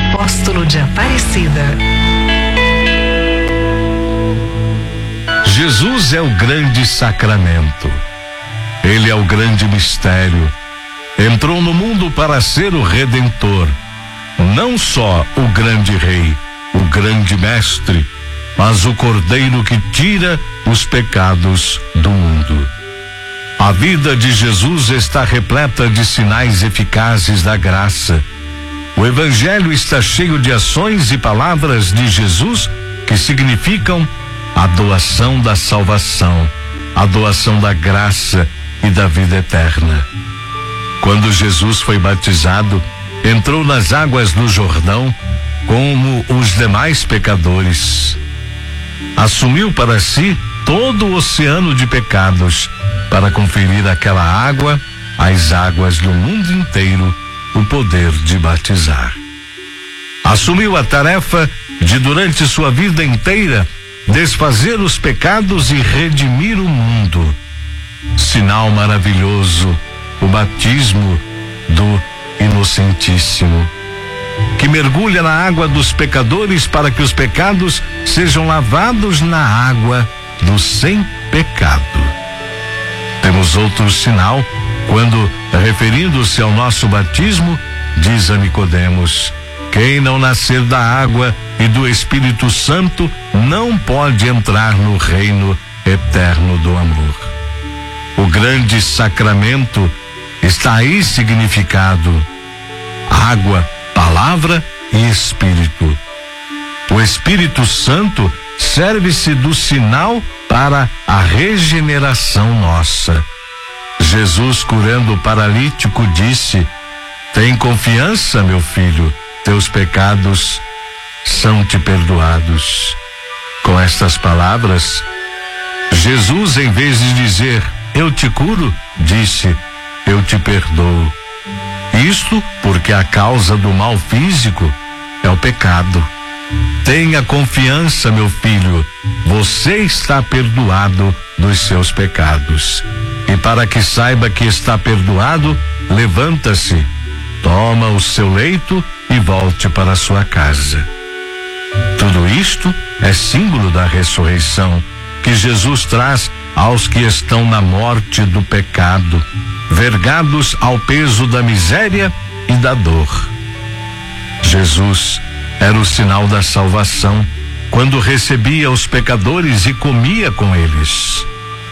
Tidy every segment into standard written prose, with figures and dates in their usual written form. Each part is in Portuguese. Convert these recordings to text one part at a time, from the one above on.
apóstolo de Aparecida. Jesus é o grande sacramento. Ele é o grande mistério. Entrou no mundo para ser o Redentor. Não só o grande Rei, o grande Mestre, mas o Cordeiro que tira os pecados do mundo. A vida de Jesus está repleta de sinais eficazes da graça. O Evangelho está cheio de ações e palavras de Jesus que significam a doação da salvação, a doação da graça e da vida eterna. Quando Jesus foi batizado, entrou nas águas do Jordão como os demais pecadores. Assumiu para si todo o oceano de pecados para conferir àquela água, às águas do mundo inteiro, o poder de batizar. Assumiu a tarefa de, durante sua vida inteira, desfazer os pecados e redimir o mundo. Sinal maravilhoso, o batismo do Inocentíssimo, que mergulha na água dos pecadores para que os pecados sejam lavados na água do sem pecado. Temos outro sinal quando, referindo-se ao nosso batismo, diz a Nicodemos: quem não nascer da água e do Espírito Santo não pode entrar no reino eterno do amor. O grande sacramento está aí significado: água, palavra e Espírito. O Espírito Santo serve-se do sinal para a regeneração nossa. Jesus, curando o paralítico, disse: tem confiança, meu filho, teus pecados são-te perdoados. Com estas palavras, Jesus, em vez de dizer eu te curo, disse eu te perdoo. Isto porque a causa do mal físico é o pecado. Tenha confiança, meu filho, você está perdoado dos seus pecados. E para que saiba que está perdoado, levanta-se, toma o seu leito e volte para a sua casa. Tudo isto é símbolo da ressurreição que Jesus traz aos que estão na morte do pecado, vergados ao peso da miséria e da dor. Jesus era o sinal da salvação quando recebia os pecadores e comia com eles.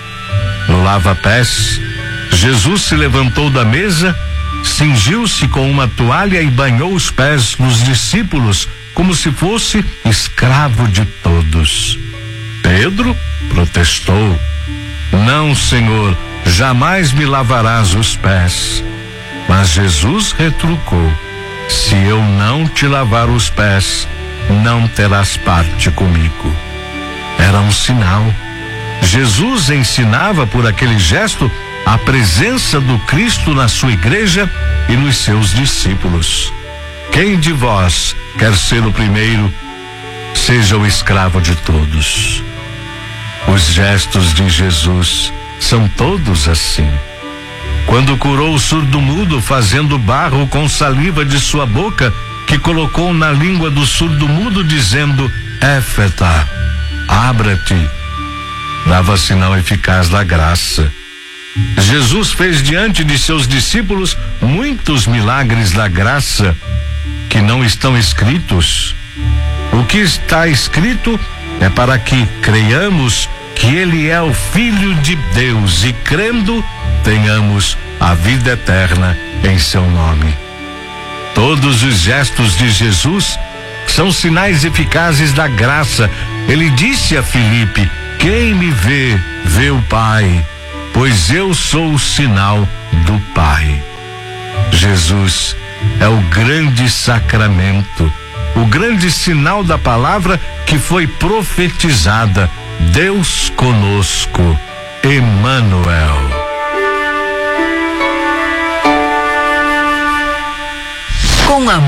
No lava-pés, Jesus se levantou da mesa, cingiu-se com uma toalha e banhou os pés dos discípulos como se fosse escravo de todos. Pedro protestou: não, Senhor, jamais me lavarás os pés. Mas Jesus retrucou: se eu não te lavar os pés, não terás parte comigo. Era um sinal. Jesus ensinava por aquele gesto a presença do Cristo na sua igreja e nos seus discípulos. Quem de vós quer ser o primeiro, seja o escravo de todos. Os gestos de Jesus são todos assim. Quando curou o surdo-mudo fazendo barro com saliva de sua boca, que colocou na língua do surdo-mudo dizendo Éfeta, abra-te, dava sinal eficaz da graça. Jesus fez diante de seus discípulos muitos milagres da graça que não estão escritos. O que está escrito é para que creiamos que Ele é o Filho de Deus e, crendo, tenhamos a vida eterna em seu nome. Todos os gestos de Jesus são sinais eficazes da graça. Ele disse a Filipe: quem me vê, vê o Pai, pois eu sou o sinal do Pai. Jesus é o grande sacramento, o grande sinal da palavra que foi profetizada: Deus conosco, Emmanuel. Com a